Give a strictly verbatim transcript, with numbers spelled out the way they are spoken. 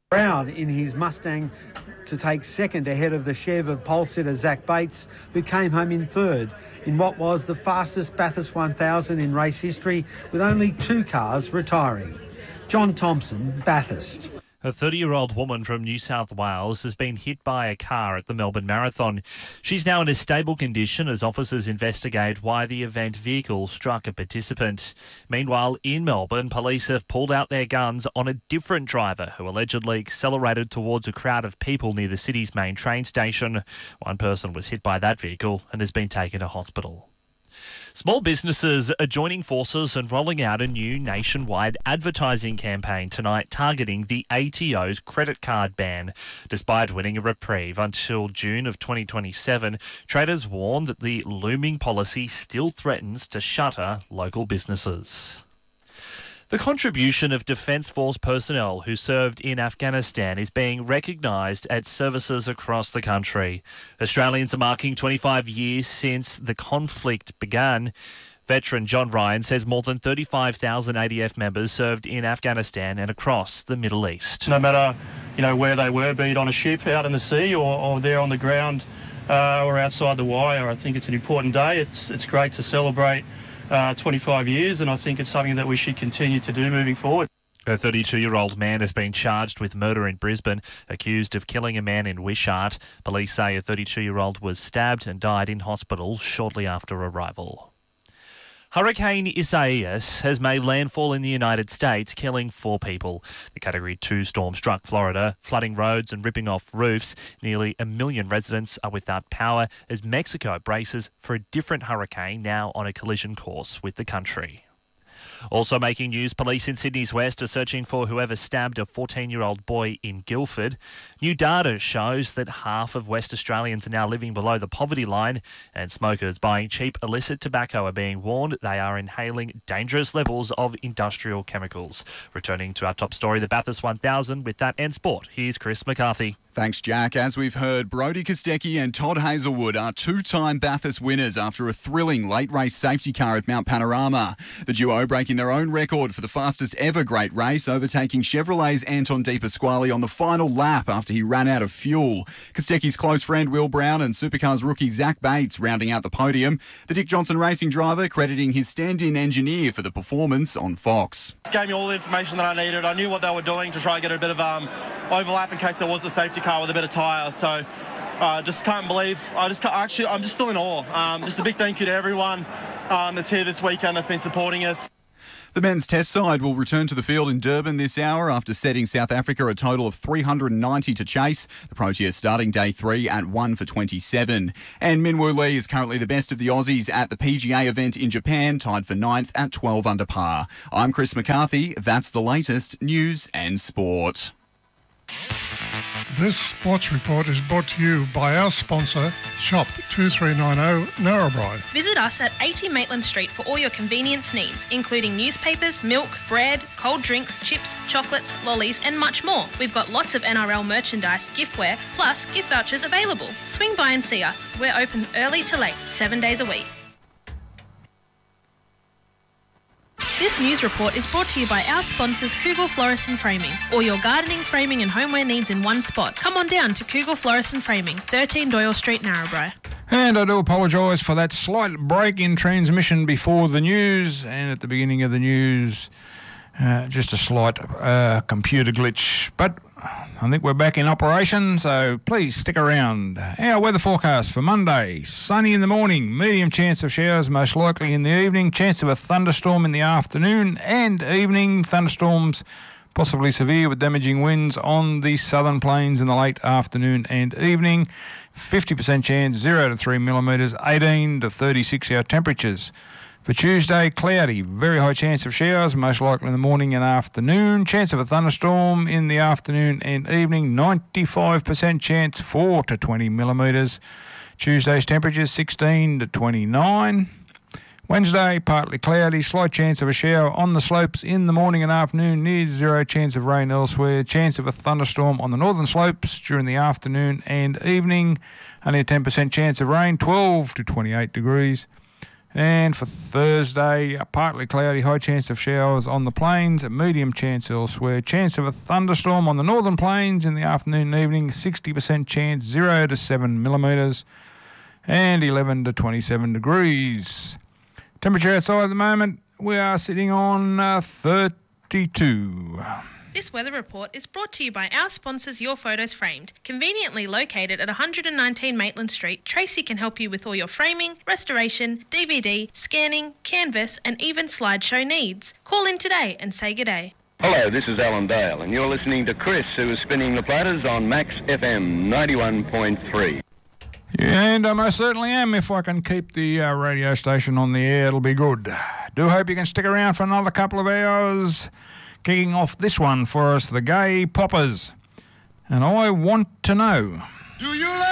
Proud in his Mustang to take second ahead of the Chev of pole sitter Zach Bates, who came home in third in what was the fastest Bathurst one thousand in race history, with only two cars retiring. John Thompson, Bathurst. A thirty-year-old woman from New South Wales has been hit by a car at the Melbourne Marathon. She's now in a stable condition as officers investigate why the event vehicle struck a participant. Meanwhile, in Melbourne, police have pulled out their guns on a different driver who allegedly accelerated towards a crowd of people near the city's main train station. One person was hit by that vehicle and has been taken to hospital. Small businesses are joining forces and rolling out a new nationwide advertising campaign tonight targeting the A T O's credit card ban. Despite winning a reprieve until June of twenty twenty-seven, traders warn that the looming policy still threatens to shutter local businesses. The contribution of Defence Force personnel who served in Afghanistan is being recognised at services across the country. Australians are marking twenty-five years since the conflict began. Veteran John Ryan says more than thirty-five thousand A D F members served in Afghanistan and across the Middle East. No matter, you know, where they were, be it on a ship out in the sea or, or there on the ground uh, or outside the wire, I think it's an important day. It's, it's great to celebrate Uh, twenty-five years, and I think it's something that we should continue to do moving forward. A thirty-two-year-old man has been charged with murder in Brisbane, accused of killing a man in Wishart. Police say a thirty-two-year-old was stabbed and died in hospital shortly after arrival. Hurricane Isaias has made landfall in the United States, killing four people. The Category two storm struck Florida, flooding roads and ripping off roofs. Nearly a million residents are without power as Mexico braces for a different hurricane now on a collision course with the country. Also making news, police in Sydney's West are searching for whoever stabbed a fourteen-year-old boy in Guildford. New data shows that half of West Australians are now living below the poverty line, and smokers buying cheap illicit tobacco are being warned they are inhaling dangerous levels of industrial chemicals. Returning to our top story, the Bathurst one thousand, with that and sport, here's Chris McCarthy. Thanks, Jack. As we've heard, Brodie Kostecki and Todd Hazelwood are two-time Bathurst winners after a thrilling late-race safety car at Mount Panorama. The duo breaking their own record for the fastest ever great race, overtaking Chevrolet's Anton De Pasquale on the final lap after he ran out of fuel. Kostecki's close friend Will Brown and Supercars rookie Zach Bates rounding out the podium. The Dick Johnson Racing driver crediting his stand-in engineer for the performance on Fox. It gave me all the information that I needed. I knew what they were doing to try and get a bit of um, overlap in case there was a safety car with a bit of tyre. So I uh, just can't believe, I just can't, actually, I'm just still in awe. Um, just a big thank you to everyone um, that's here this weekend that's been supporting us. The men's test side will return to the field in Durban this hour after setting South Africa a total of three hundred ninety to chase. The Proteas starting day three at one for twenty-seven. And Minwoo Lee is currently the best of the Aussies at the P G A event in Japan, tied for ninth at twelve under par. I'm Chris McCarthy. That's the latest news and sport. This sports report is brought to you by our sponsor, Shop two three nine zero Narrabri. Visit us at eighty Maitland Street for all your convenience needs, including newspapers, milk, bread, cold drinks, chips, chocolates, lollies and much more. We've got lots of N R L merchandise, giftware, plus gift vouchers available. Swing by and see us. We're open early to late, seven days a week. This news report is brought to you by our sponsors Kugel Florist and Framing. All your gardening, framing and homeware needs in one spot. Come on down to Kugel Florist and Framing, thirteen Doyle Street, Narrabri. And I do apologise for that slight break in transmission before the news and at the beginning of the news. Uh, just a slight uh, computer glitch, but I think we're back in operation, so please stick around. Our weather forecast for Monday: sunny in the morning, medium chance of showers, most likely in the evening, chance of a thunderstorm in the afternoon and evening, thunderstorms possibly severe with damaging winds on the southern plains in the late afternoon and evening, fifty percent chance, zero to three millimetres, eighteen to thirty-six hour temperatures. For Tuesday, cloudy, very high chance of showers, most likely in the morning and afternoon. Chance of a thunderstorm in the afternoon and evening, ninety-five percent chance, four to twenty millimetres. Tuesday's temperatures, sixteen to twenty-nine. Wednesday, partly cloudy, slight chance of a shower on the slopes in the morning and afternoon, near zero chance of rain elsewhere. Chance of a thunderstorm on the northern slopes during the afternoon and evening. Only a ten percent chance of rain, twelve to twenty-eight degrees. And for Thursday, a partly cloudy, high chance of showers on the plains, a medium chance elsewhere, chance of a thunderstorm on the northern plains in the afternoon and evening, sixty percent chance, zero to seven millimetres, and eleven to twenty-seven degrees. Temperature outside at the moment, we are sitting on uh, thirty-two. This weather report is brought to you by our sponsors Your Photos Framed. Conveniently located at one hundred nineteen Maitland Street, Tracy can help you with all your framing, restoration, D V D, scanning, canvas and even slideshow needs. Call in today and say good day. Hello, this is Alan Dale and you're listening to Chris, who is spinning the platters on Max F M ninety-one point three. And I most certainly am. If I can keep the uh, radio station on the air, it'll be good. Do hope you can stick around for another couple of hours. Kicking off this one for us, the Gay Poppers. And I want to know. Do you love